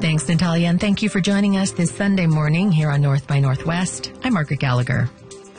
Thanks, Natalia, and thank you for joining us this Sunday morning here on North by Northwest. I'm Margaret Gallagher.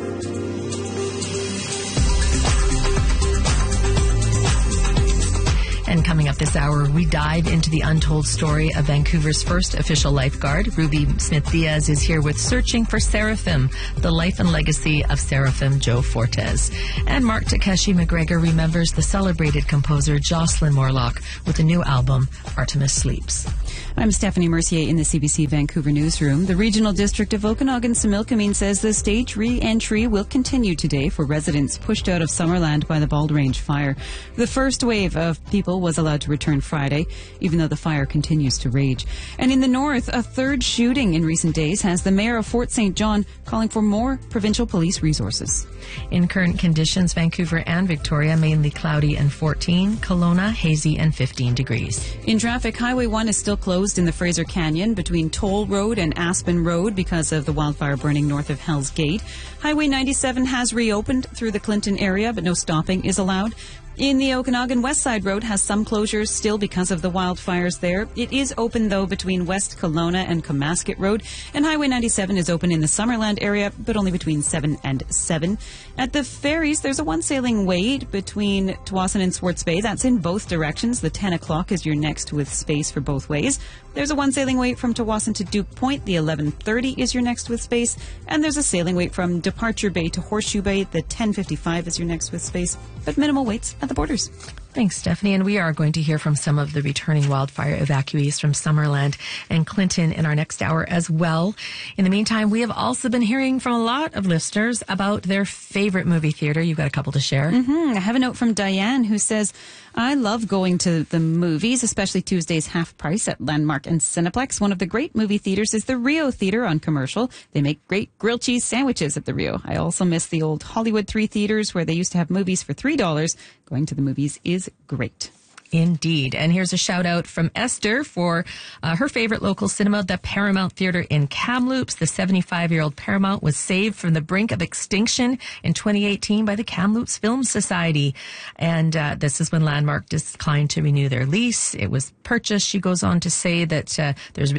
And coming up this hour, we dive into the untold story of Vancouver's first official lifeguard. Ruby Smith-Diaz is here with Searching for Seraphim, the life and legacy of Seraphim Joe Fortes. And Mark Takeshi McGregor remembers the celebrated composer Jocelyn Morlock with a new album, Artemis Sleeps. I'm Stephanie Mercier in the CBC Vancouver newsroom. The Regional District of Okanagan-Similkameen says the stage re-entry will continue today for residents pushed out of Summerland by the Bald Range fire. The first wave of people was allowed to return Friday, even though the fire continues to rage. And in the north, a third shooting in recent days has the mayor of Fort St. John calling for more provincial police resources. In current conditions, Vancouver and Victoria mainly cloudy and 14, Kelowna hazy and 15 degrees. In traffic, Highway 1 is still closed in the Fraser Canyon between Toll Road and Aspen Road because of the wildfire burning north of Hell's Gate. Highway 97 has reopened through the Clinton area, but no stopping is allowed. In the Okanagan, West Side Road has some closures still because of the wildfires there. It is open, though, between West Kelowna and Comasket Road. And Highway 97 is open in the Summerland area, but only between 7 and 7. At the ferries, there's a one-sailing wait between Tsawwassen and Swartz Bay. That's in both directions. The 10 o'clock is your next with space for both ways. There's a one-sailing wait from Tsawwassen to Duke Point. The 11:30 is your next with space. And there's a sailing wait from Departure Bay to Horseshoe Bay. The 10:55 is your next with space, but minimal waits at the borders. Thanks, Stephanie. And we are going to hear from some of the returning wildfire evacuees from Summerland and Clinton in our next hour as well. In the meantime, we have also been hearing from a lot of listeners about their favorite movie theater. You've got a couple to share. I have a note from Diane who says, I love going to the movies, especially Tuesdays half price at Landmark and Cineplex. One of the great movie theaters is the Rio Theater on Commercial. They make great grilled cheese sandwiches at the Rio. I also miss the old Hollywood 3 theaters where they used to have movies for $3. Going to the movies is great. Indeed. And here's a shout out from Esther for her favorite local cinema, the Paramount Theatre in Kamloops. The 75-year-old Paramount was saved from the brink of extinction in 2018 by the Kamloops Film Society. And this is when Landmark declined to renew their lease. It was purchased. She goes on to say that there's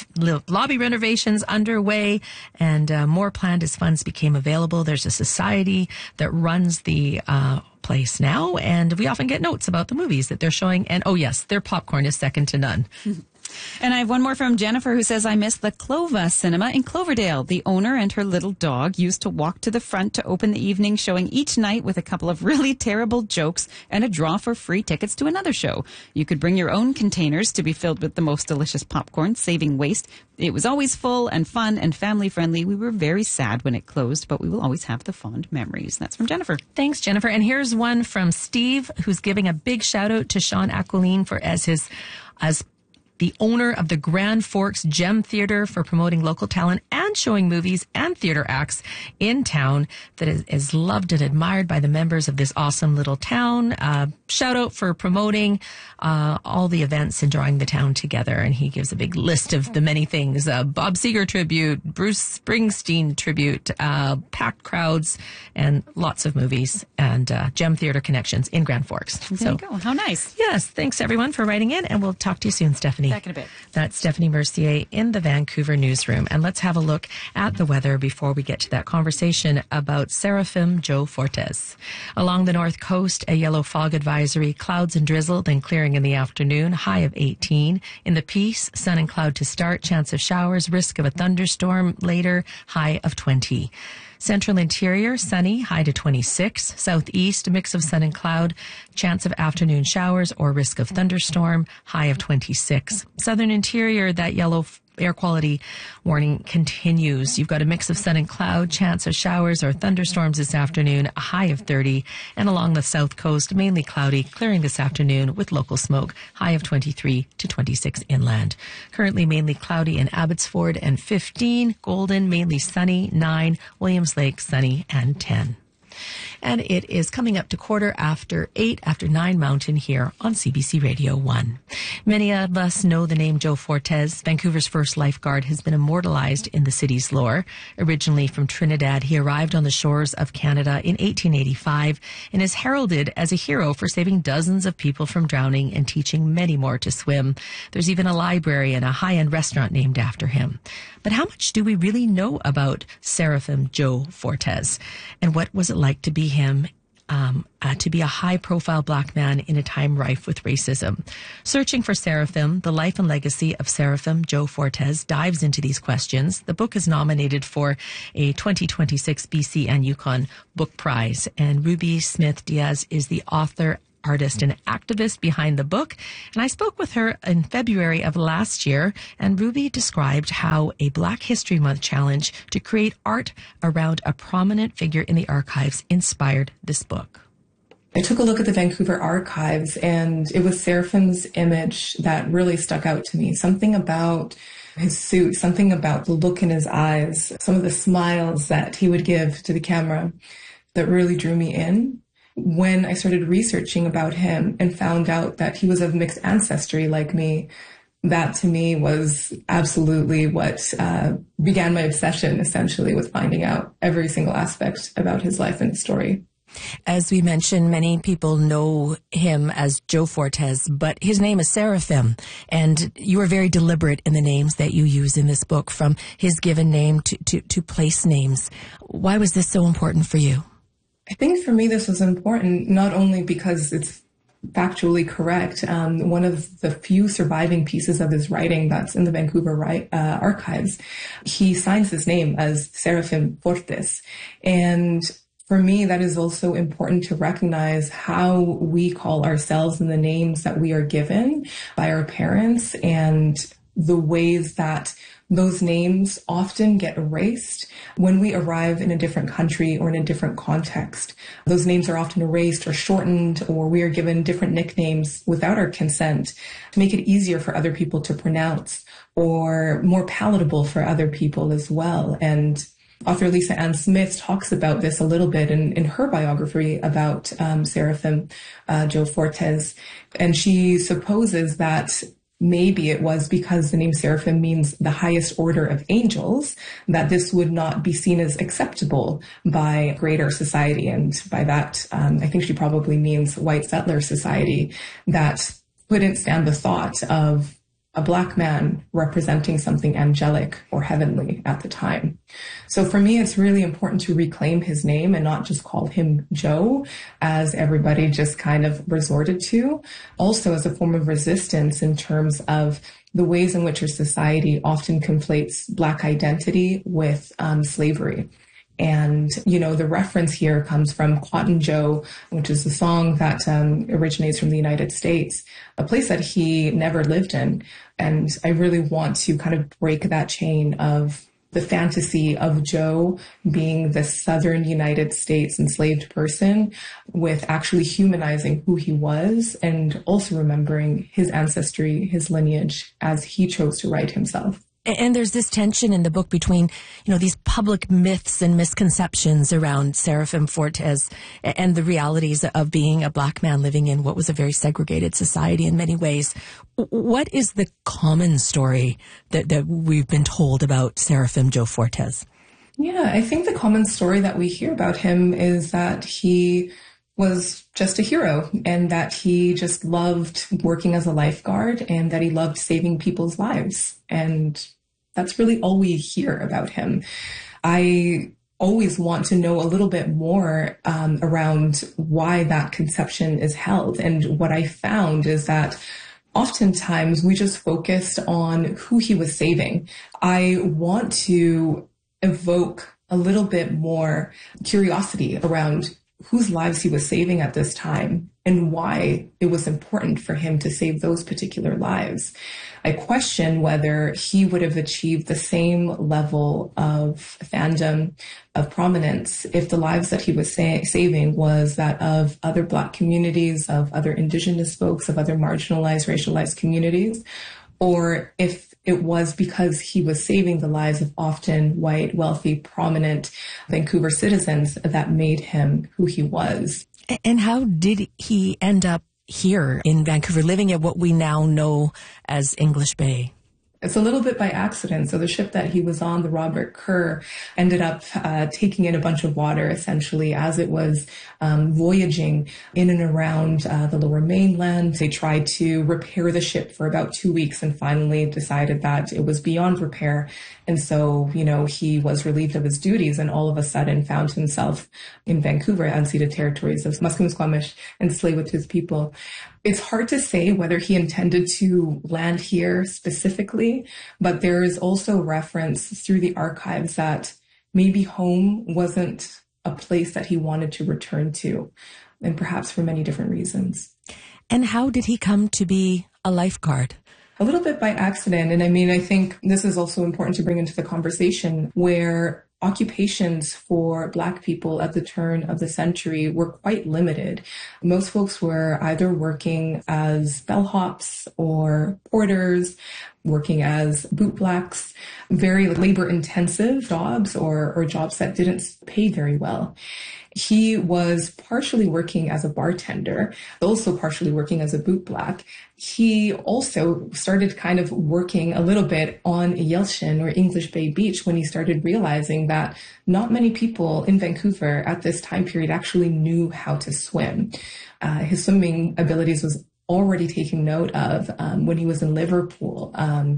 lobby renovations underway and more planned as funds became available. There's a society that runs the place now, and we often get notes about the movies that they're showing. And oh yes, their popcorn is second to none. And I have one more from Jennifer who says, I miss the Clova Cinema in Cloverdale. The owner and her little dog used to walk to the front to open the evening showing each night with a couple of really terrible jokes and a draw for free tickets to another show. You could bring your own containers to be filled with the most delicious popcorn, saving waste. It was always full and fun and family friendly. We were very sad when it closed, but we will always have the fond memories. That's from Jennifer. Thanks, Jennifer. And here's one from Steve, who's giving a big shout out to Sean Aquilin as the owner of the Grand Forks Gem Theatre for promoting local talent and showing movies and theatre acts in town that is loved and admired by the members of this awesome little town. Shout out for promoting all the events and drawing the town together. And he gives a big list of the many things. Bob Seger tribute, Bruce Springsteen tribute, packed crowds, and lots of movies and Gem Theatre connections in Grand Forks. There you go. How nice. Yes. Thanks, everyone, for writing in. And we'll talk to you soon, Stephanie. Back in a bit. That's Stephanie Mercier in the Vancouver newsroom. And let's have a look at the weather before we get to that conversation about Seraphim Joe Fortes. Along the north coast, a yellow fog advisory, clouds and drizzle, then clearing in the afternoon, high of 18. In the Peace, sun and cloud to start, chance of showers, risk of a thunderstorm later, high of 20. Central interior, sunny, high to 26. Southeast, mix of sun and cloud, chance of afternoon showers or risk of thunderstorm, high of 26. Southern interior, that yellow air quality warning continues. You've got a mix of sun and cloud, chance of showers or thunderstorms this afternoon, a high of 30. And along the south coast, mainly cloudy, clearing this afternoon with local smoke, high of 23 to 26 inland. Currently mainly cloudy in Abbotsford and 15. Golden, mainly sunny, 9. Williams Lake, sunny and 10. And it is coming up to 8:15 after 9 Mountain here on CBC Radio 1. Many of us know the name Joe Fortes. Vancouver's first lifeguard has been immortalized in the city's lore. Originally from Trinidad, he arrived on the shores of Canada in 1885 and is heralded as a hero for saving dozens of people from drowning and teaching many more to swim. There's even a library and a high-end restaurant named after him. But how much do we really know about Seraphim Joe Fortes? And what was it like to be him, to be a high-profile black man in a time rife with racism? Searching for Seraphim, the life and legacy of Seraphim Joe Fortes dives into these questions. The book is nominated for a 2026 BC and Yukon Book Prize, and Ruby Smith Diaz is the author, artist, and activist behind the book. And I spoke with her in February of last year, and Ruby described how a Black History Month challenge to create art around a prominent figure in the archives inspired this book. I took a look at the Vancouver archives, and it was Seraphim's image that really stuck out to me. Something about his suit, something about the look in his eyes, some of the smiles that he would give to the camera that really drew me in. When I started researching about him and found out that he was of mixed ancestry like me, that to me was absolutely what began my obsession, essentially, with finding out every single aspect about his life and story. As we mentioned, many people know him as Joe Fortes, but his name is Seraphim, and you are very deliberate in the names that you use in this book, from his given name to place names. Why was this so important for you? I think for me this was important not only because it's factually correct. One of the few surviving pieces of his writing that's in the Vancouver archives, he signs his name as Seraphim Fortes. And for me, that is also important to recognize how we call ourselves and the names that we are given by our parents, and the ways that those names often get erased when we arrive in a different country or in a different context. Those names are often erased or shortened, or we are given different nicknames without our consent to make it easier for other people to pronounce or more palatable for other people as well. And author Lisa Ann Smith talks about this a little bit in her biography about Seraphim Joe Fortes. And she supposes that maybe it was because the name Seraphim means the highest order of angels, that this would not be seen as acceptable by greater society. And by that, I think she probably means white settler society, that couldn't stand the thought of a black man representing something angelic or heavenly at the time. So for me, it's really important to reclaim his name and not just call him Joe, as everybody just kind of resorted to. Also as a form of resistance in terms of the ways in which our society often conflates Black identity with slavery. And, you know, the reference here comes from Cotton Joe, which is a song that originates from the United States, a place that he never lived in. And I really want to kind of break that chain of the fantasy of Joe being the Southern United States enslaved person with actually humanizing who he was, and also remembering his ancestry, his lineage, as he chose to write himself. And there's this tension in the book between, you know, these public myths and misconceptions around Seraphim Fortes and the realities of being a black man living in what was a very segregated society in many ways. What is the common story that we've been told about Seraphim Joe Fortes? Yeah, I think the common story that we hear about him is that he was just a hero, and that he just loved working as a lifeguard, and that he loved saving people's lives. And that's really all we hear about him. I always want to know a little bit more around why that conception is held. And what I found is that oftentimes we just focused on who he was saving. I want to evoke a little bit more curiosity around whose lives he was saving at this time and why it was important for him to save those particular lives. I question whether he would have achieved the same level of fandom, of prominence, if the lives that he was saving was that of other Black communities, of other Indigenous folks, of other marginalized, racialized communities, or if it was because he was saving the lives of often white, wealthy, prominent Vancouver citizens that made him who he was. And how did he end up here in Vancouver, living at what we now know as English Bay? It's a little bit by accident. So the ship that he was on, the Robert Kerr, ended up taking in a bunch of water, essentially, as it was voyaging in and around the Lower Mainland. They tried to repair the ship for about 2 weeks and finally decided that it was beyond repair. And so, he was relieved of his duties and all of a sudden found himself in Vancouver, unceded territories of Musqueam, Squamish, and Tsleil-Waututh people. It's hard to say whether he intended to land here specifically, but there is also reference through the archives that maybe home wasn't a place that he wanted to return to, and perhaps for many different reasons. And how did he come to be a lifeguard? A little bit by accident. And I think this is also important to bring into the conversation, where occupations for Black people at the turn of the century were quite limited. Most folks were either working as bellhops or porters, working as bootblacks, very labor-intensive jobs or jobs that didn't pay very well. He was partially working as a bartender, also partially working as a bootblack. He also started kind of working a little bit on Yelchin or English Bay Beach when he started realizing that not many people in Vancouver at this time period actually knew how to swim. His swimming abilities was already taking note of when he was in Liverpool,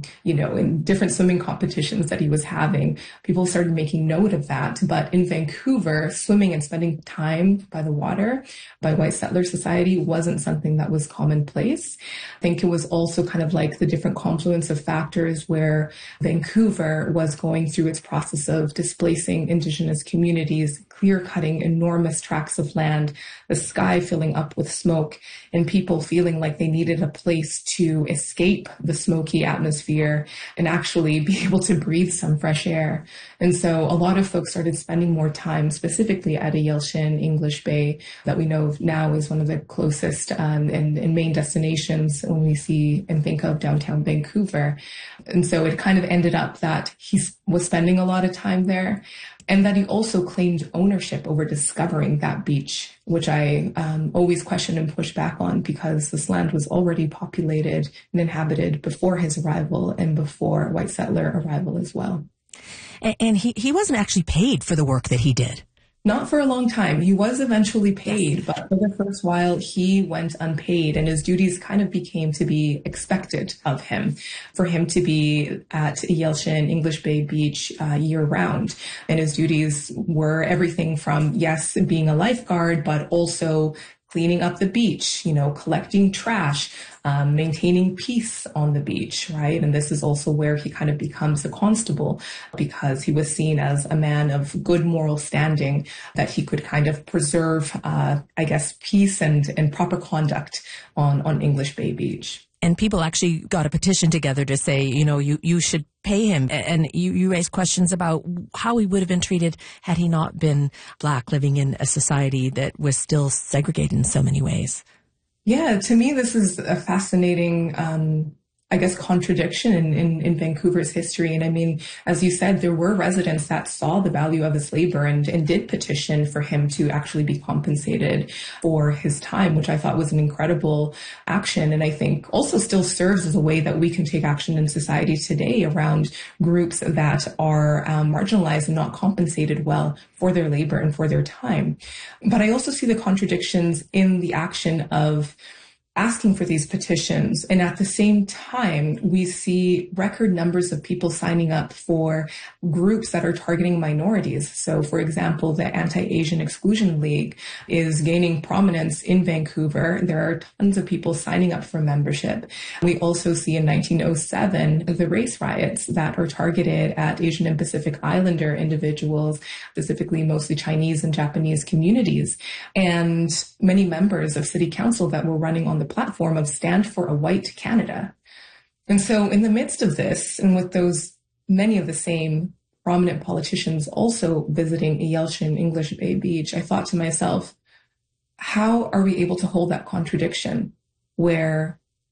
in different swimming competitions that he was having. People started making note of that. But in Vancouver, swimming and spending time by the water by white settler society wasn't something that was commonplace. I think it was also kind of like the different confluence of factors where Vancouver was going through its process of displacing Indigenous communities, clear-cutting enormous tracts of land, the sky filling up with smoke, and people feeling like they needed a place to escape the smoky atmosphere and actually be able to breathe some fresh air. And so a lot of folks started spending more time specifically at Yelchin, English Bay, that we know now is one of the closest and main destinations when we see and think of downtown Vancouver. And so it kind of ended up that he was spending a lot of time there, and that he also claimed ownership over discovering that beach, which I always question and push back on, because this land was already populated and inhabited before his arrival and before white settler arrival as well. And he wasn't actually paid for the work that he did. Not for a long time. He was eventually paid, but for the first while, he went unpaid, and his duties kind of became to be expected of him, for him to be at Yelchin, English Bay Beach year round. And his duties were everything from, yes, being a lifeguard, but also cleaning up the beach, collecting trash, maintaining peace on the beach, right? And this is also where he kind of becomes a constable, because he was seen as a man of good moral standing, that he could kind of preserve, peace and proper conduct on English Bay Beach. And people actually got a petition together to say, you should pay him. And you raised questions about how he would have been treated had he not been Black, living in a society that was still segregated in so many ways. Yeah, to me, this is a fascinating, contradiction in Vancouver's history. And as you said, there were residents that saw the value of his labor and did petition for him to actually be compensated for his time, which I thought was an incredible action. And I think also still serves as a way that we can take action in society today around groups that are marginalized and not compensated well for their labor and for their time. But I also see the contradictions in the action of asking for these petitions. And at the same time, we see record numbers of people signing up for groups that are targeting minorities. So, for example, the Anti-Asian Exclusion League is gaining prominence in Vancouver. There are tons of people signing up for membership. We also see in 1907 the race riots that are targeted at Asian and Pacific Islander individuals, specifically mostly Chinese and Japanese communities, and many members of city council that were running on the platform of Stand for a White Canada. And so in the midst of this, and with those many of the same prominent politicians also visiting Yelchin, English Bay Beach, I thought to myself, how are we able to hold that contradiction where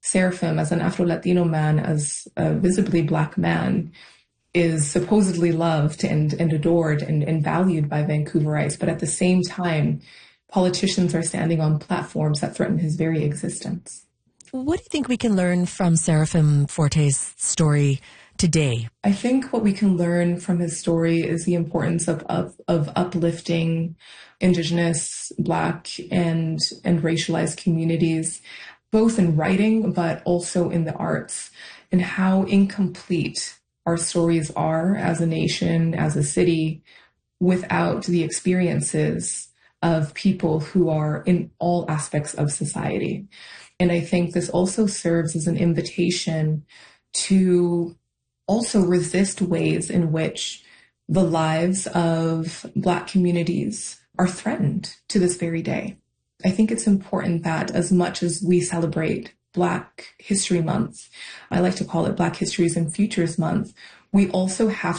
Seraphim, as an Afro-Latino man, as a visibly Black man, is supposedly loved and adored and valued by Vancouverites. But at the same time, politicians are standing on platforms that threaten his very existence. What do you think we can learn from Seraphim Forte's story today? I think what we can learn from his story is the importance of uplifting Indigenous, Black, and racialized communities, both in writing, but also in the arts, and how incomplete our stories are as a nation, as a city, without the experiences of people who are in all aspects of society. And I think this also serves as an invitation to also resist ways in which the lives of Black communities are threatened to this very day. I think it's important that as much as we celebrate Black History Month, I like to call it Black Histories and Futures Month, we also have